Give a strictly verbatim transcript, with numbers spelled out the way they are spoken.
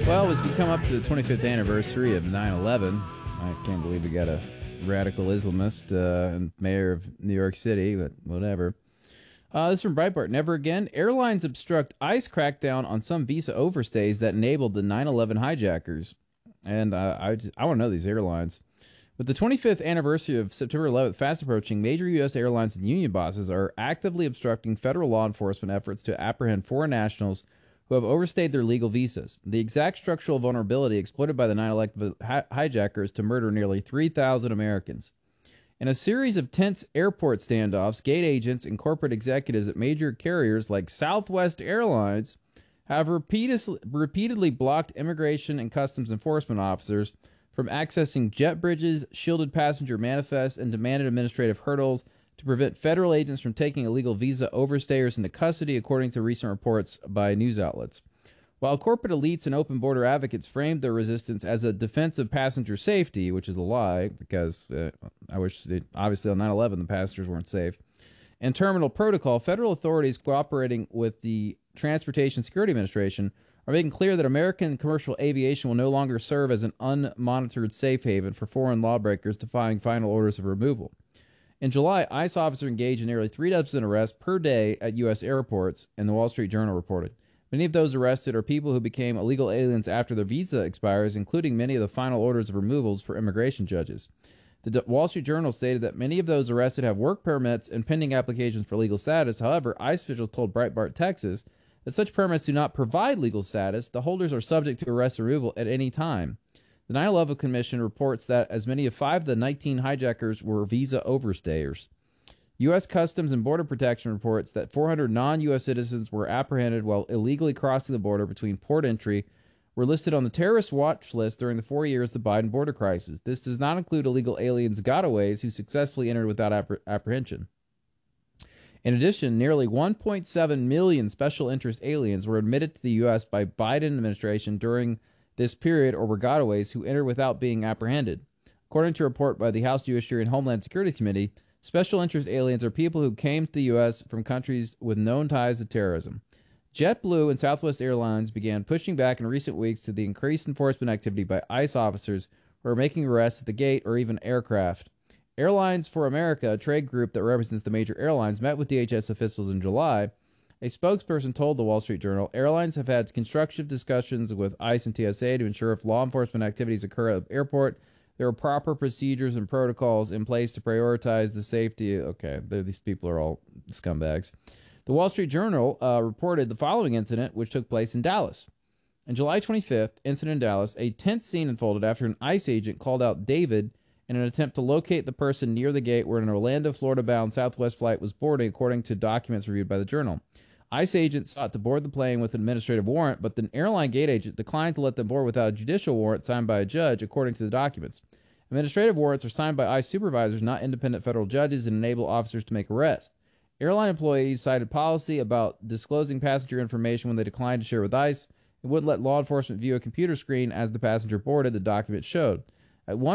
Well, as we come up to the twenty-fifth anniversary of nine eleven, I can't believe we got a radical Islamist uh, and mayor of New York City, but whatever. Uh, this is from Breitbart. Never again. Airlines obstruct ICE crackdown on some visa overstays that enabled the nine eleven hijackers. And uh, I, just, I want to know these airlines. With the twenty-fifth anniversary of September eleventh fast approaching, major U S airlines and union bosses are actively obstructing federal law enforcement efforts to apprehend foreign nationals who have overstayed their legal visas. The exact structural vulnerability exploited by the nine eleven hi- hijackers to murder nearly three thousand Americans. In a series of tense airport standoffs, gate agents and corporate executives at major carriers like Southwest Airlines have repeatedly, repeatedly blocked immigration and customs enforcement officers from accessing jet bridges, shielded passenger manifests, and demanded administrative hurdles to prevent federal agents from taking illegal visa overstayers into custody, according to recent reports by news outlets. While corporate elites and open border advocates framed their resistance as a defense of passenger safety, which is a lie, because uh, I wish, they, obviously on nine eleven the passengers weren't safe, and terminal protocol, federal authorities cooperating with the Transportation Security Administration are making clear that American commercial aviation will no longer serve as an unmonitored safe haven for foreign lawbreakers defying final orders of removal. In July, ICE officers engaged in nearly three dozen arrests per day at U S airports, and the Wall Street Journal reported. Many of those arrested are people who became illegal aliens after their visa expires, including many of the final orders of removals for immigration judges. The Wall Street Journal stated that many of those arrested have work permits and pending applications for legal status. However, ICE officials told Breitbart Texas that such permits do not provide legal status. The holders are subject to arrest and removal at any time. The nine eleven Commission reports that as many as five of the nineteen hijackers were visa overstayers. U S Customs and Border Protection reports that four hundred non-U S citizens were apprehended while illegally crossing the border between port entry, were listed on the terrorist watch list during the four years of the Biden border crisis. This does not include illegal aliens gotaways who successfully entered without appre- apprehension. In addition, nearly one point seven million special interest aliens were admitted to the U S by Biden administration during this period, or were gotaways who entered without being apprehended. According to a report by the House Judiciary and Homeland Security Committee, special interest aliens are people who came to the U S from countries with known ties to terrorism. JetBlue and Southwest Airlines began pushing back in recent weeks to the increased enforcement activity by ICE officers who are making arrests at the gate or even aircraft. Airlines for America, a trade group that represents the major airlines, met with D H S officials in July. A spokesperson told the Wall Street Journal, airlines have had constructive discussions with ICE and T S A to ensure if law enforcement activities occur at the airport, there are proper procedures and protocols in place to prioritize the safety. Okay, these people are all scumbags. The Wall Street Journal uh, reported the following incident, which took place in Dallas. On July twenty-fifth, incident in Dallas, a tense scene unfolded after an ICE agent called out David in an attempt to locate the person near the gate where an Orlando, Florida-bound Southwest flight was boarding, according to documents reviewed by the Journal. ICE agents sought to board the plane with an administrative warrant, but the airline gate agent declined to let them board without a judicial warrant signed by a judge, according to the documents. Administrative warrants are signed by ICE supervisors, not independent federal judges, and enable officers to make arrests. Airline employees cited policy about disclosing passenger information when they declined to share with ICE. It wouldn't let law enforcement view a computer screen as the passenger boarded, the document showed. At one